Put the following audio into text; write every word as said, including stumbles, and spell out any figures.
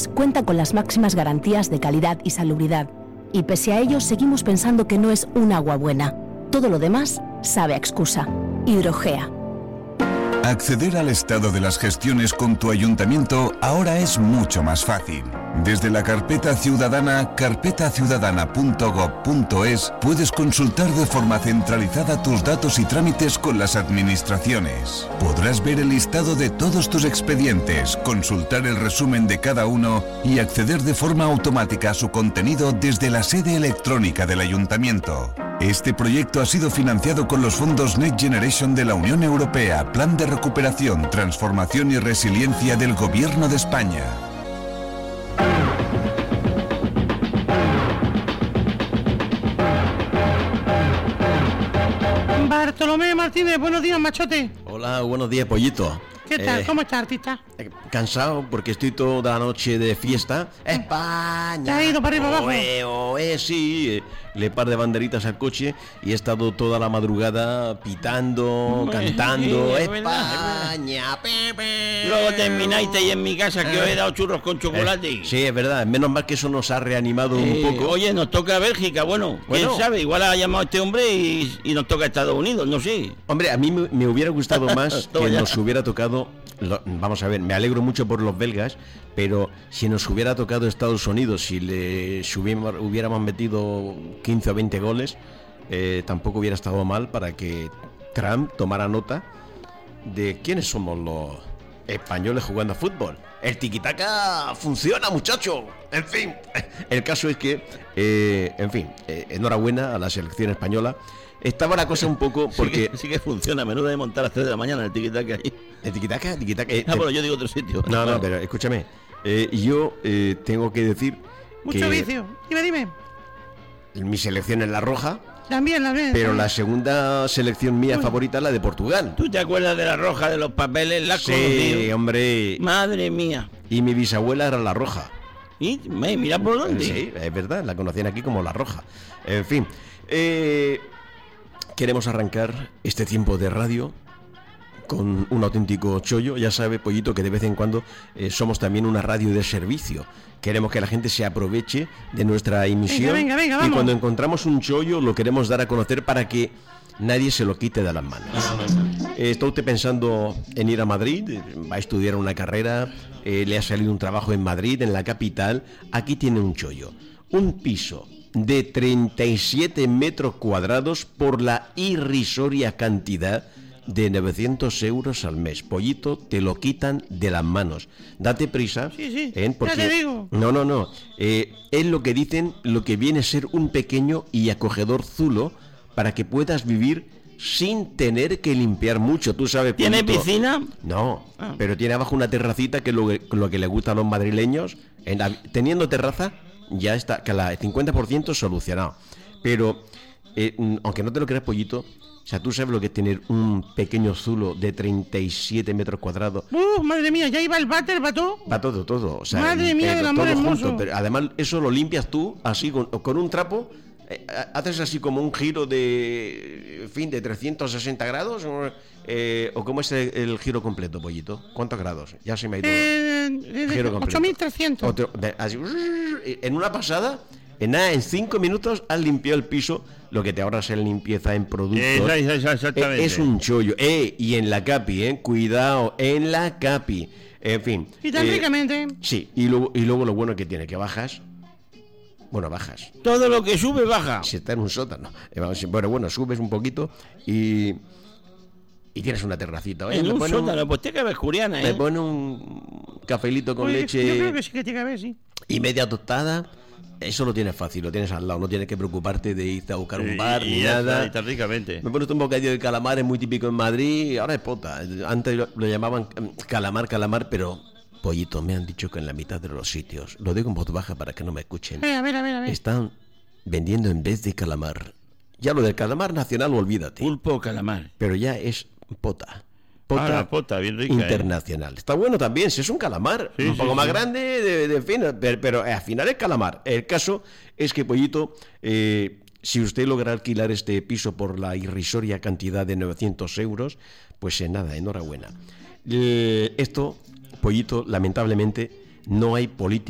Sitges cuenta con las máximas garantías de calidad y salubridad. Y pese a ello, seguimos pensando que no es un agua buena. Todo lo demás sabe a excusa. Hidrogea. Acceder al estado de las gestiones con tu ayuntamiento ahora es mucho más fácil. Desde la carpeta ciudadana, carpeta ciudadana punto gob punto es, puedes consultar de forma centralizada tus datos y trámites con las administraciones. Podrás ver el listado de todos tus expedientes, consultar el resumen de cada uno y acceder de forma automática a su contenido desde la sede electrónica del ayuntamiento. Este proyecto ha sido financiado con los fondos Next Generation de la Unión Europea, Plan de Recuperación, Transformación y Resiliencia del Gobierno de España. Bartolomé Martínez, buenos días, machote. Hola, buenos días, pollito. ¿Qué tal? Eh, ¿Cómo está, artista? eh, cansado porque estoy toda la noche de fiesta. España. ¿Te has ido para arriba abajo? Oe, oe, sí. Eh, le par de banderitas al coche y he estado toda la madrugada pitando, cantando. sí, es verdad, España, Pepe. Luego termináis ahí en mi casa que os he dado churros con chocolate. Eh, sí, es verdad. Menos mal que eso nos ha reanimado Eh, un poco. Oye, nos toca Bélgica, bueno, quién Bueno. sabe, igual ha llamado este hombre y, y nos toca Estados Unidos, no sé. Hombre, a mí me, me hubiera gustado más Toma que ya. nos hubiera tocado, lo- vamos a ver, me alegro mucho por los belgas, pero si nos hubiera tocado Estados Unidos, si le si hubiéramos, hubiéramos metido quince o veinte goles, eh, tampoco hubiera estado mal para que Trump tomara nota de quiénes somos los españoles jugando a fútbol. El tiquitaca funciona, muchacho. En fin, el caso es que, eh, en fin, eh, enhorabuena a la selección española. Estaba la cosa un poco porque... Sí que, sí que funciona, menudo de montar a las tres de la mañana el tiquitaca ahí. El tiquitaca, tiquitaca... eh, Ah, eh, bueno, yo digo otro sitio. No, no, pero escúchame. eh, yo eh, tengo que decir Mucho que vicio. Dime, dime. mi selección es la roja, También, la bien. pero la segunda selección mía favorita es la de Portugal. ¿Tú te acuerdas de la roja de los papeles? La has Sí, conocido. hombre. Madre mía. Y mi bisabuela era la roja. ¿Y? Me- Mira por dónde. Sí, es verdad, la conocían aquí como la roja. En fin, eh, queremos arrancar este tiempo de radio con un auténtico chollo. Ya sabe, pollito, que de vez en cuando eh, somos también una radio de servicio. Queremos que la gente se aproveche de nuestra emisión. Venga, venga, venga, y vamos. cuando encontramos un chollo lo queremos dar a conocer para que nadie se lo quite de las manos. Eh, ¿Está usted pensando en ir a Madrid? Eh, ¿Va a estudiar una carrera? Eh, ¿Le ha salido un trabajo en Madrid, en la capital? Aquí tiene un chollo. Un piso de treinta y siete metros cuadrados por la irrisoria cantidad de novecientos euros al mes. Pollito, te lo quitan de las manos. Date prisa. Sí, sí, ¿eh? Porque... ya te digo. No, no, no. Eh, es lo que dicen, lo que viene a ser un pequeño y acogedor zulo para que puedas vivir sin tener que limpiar mucho. Tú sabes, ¿Tiene Pollito. piscina? No, Ah. pero tiene abajo una terracita que es lo que, lo que le gusta a los madrileños. En la- teniendo terraza, ya está, que la cincuenta por ciento solucionado. Pero, eh, mm, aunque no te lo creas, Pollito, o sea, tú sabes lo que es tener un pequeño zulo de treinta y siete metros cuadrados. Uh, madre mía, ya iba el váter, va todo. Va todo, todo. O sea, Madre mía, eh, del todo amor junto. hermoso. Pero además, eso lo limpias tú, así, con, con un trapo. eh, haces así como un giro de, en fin, de trescientos sesenta grados. O, eh, ¿o cómo es el, el giro completo, Pollito? ¿Cuántos grados? Ya se me ha ido. Eh, eh, Giro completo. ocho mil trescientos. Otro- ve, así, en una pasada, en nada, en cinco minutos has limpiado el piso, lo que te ahorras en limpieza, en productos. Esa, esa, esa, exactamente. Eh, Es un chollo. Eh, y en la capi, eh, cuidado, en la capi. En fin. Y tan eh, ricamente. Sí, y luego, y luego lo bueno que tiene, que bajas. Bueno, bajas. Todo lo que sube, baja. Si está en un sótano. Eh, vamos, Bueno, bueno, subes un poquito y. Y tienes una terracita. Oye, En me un pone un- sótano, pues te cabes curiana, me ¿eh? pone un cafelito con Oye, leche. Yo creo que sí que tiene que haber, sí. Y media tostada, eso lo tienes fácil, lo tienes al lado, no tienes que preocuparte de irte a buscar un bar Y ni ya nada. está, y tan ricamente. Me pones un bocadillo de calamar, es muy típico en Madrid, ahora es pota. Antes lo, lo llamaban em, calamar, calamar, pero pollito, me han dicho que en la mitad de los sitios, lo digo en voz baja para que no me escuchen, Eh, a ver, a ver, a ver. están vendiendo en vez de calamar. Ya lo del calamar nacional, olvídate. Pulpo o calamar. Pero ya es pota. Ah, la pota, bien rica, internacional. Está bueno también, si es un calamar, Sí, un sí, poco más sí. grande, de, de fin, pero, pero al final es calamar. El caso es que, Pollito, eh, si usted logra alquilar este piso por la irrisoria cantidad de novecientos euros, pues eh, nada, enhorabuena. Eh, esto, Pollito, lamentablemente, no hay política.